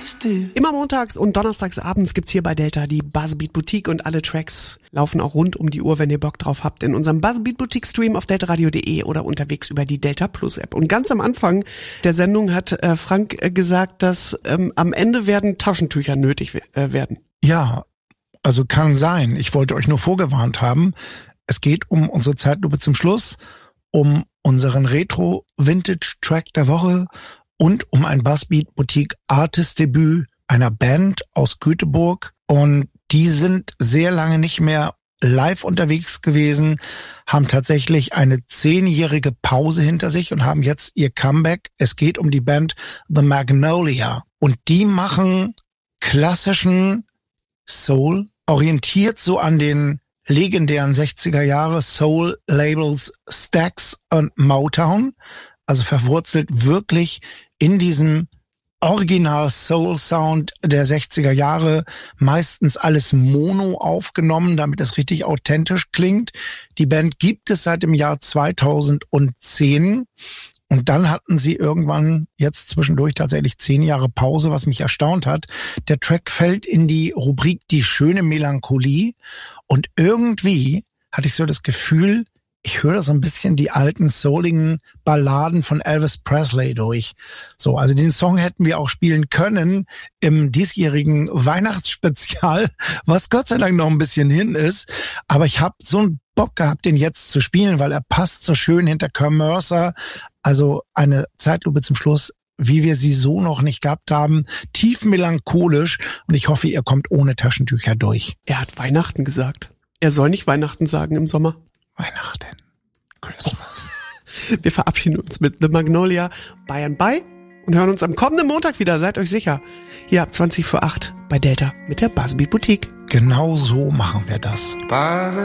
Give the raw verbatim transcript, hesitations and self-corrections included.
Immer montags und donnerstags abends gibt's hier bei Delta die Buzzbeat Boutique und alle Tracks laufen auch rund um die Uhr, wenn ihr Bock drauf habt, in unserem Buzzbeat Boutique Stream auf delta radio punkt de oder unterwegs über die Delta Plus App. Und ganz am Anfang der Sendung hat äh, Frank äh, gesagt, dass ähm, am Ende werden Taschentücher nötig äh, werden. Ja, also kann sein. Ich wollte euch nur vorgewarnt haben. Es geht um unsere Zeitlupe zum Schluss, um unseren Retro-Vintage-Track der Woche und um ein Buzzbeat Boutique Artist-Debüt einer Band aus Göteborg. Und die sind sehr lange nicht mehr live unterwegs gewesen, haben tatsächlich eine zehnjährige Pause hinter sich und haben jetzt ihr Comeback. Es geht um die Band The Magnolia. Und die machen klassischen Soul, orientiert so an den legendären sechziger Jahre Soul-Labels Stax und Motown. Also verwurzelt wirklich in diesem Original Soul Sound der sechziger Jahre, meistens alles mono aufgenommen, damit es richtig authentisch klingt. Die Band gibt es seit dem Jahr zweitausendzehn und dann hatten sie irgendwann jetzt zwischendurch tatsächlich zehn Jahre Pause, was mich erstaunt hat. Der Track fällt in die Rubrik Die schöne Melancholie und irgendwie hatte ich so das Gefühl, ich höre so ein bisschen die alten souligen Balladen von Elvis Presley durch. So, also den Song hätten wir auch spielen können im diesjährigen Weihnachtsspezial, was Gott sei Dank noch ein bisschen hin ist. Aber ich habe so einen Bock gehabt, den jetzt zu spielen, weil er passt so schön hinter Commercer. Also eine Zeitlupe zum Schluss, wie wir sie so noch nicht gehabt haben. Tief melancholisch. Und ich hoffe, ihr kommt ohne Taschentücher durch. Er hat Weihnachten gesagt. Er soll nicht Weihnachten sagen im Sommer. Weihnachten. Christmas. Wir verabschieden uns mit The Magnolia by and by und hören uns am kommenden Montag wieder, seid euch sicher. Hier ab zwanzig vor acht bei Delta mit der Buzzbeat Boutique. Genau so machen wir das.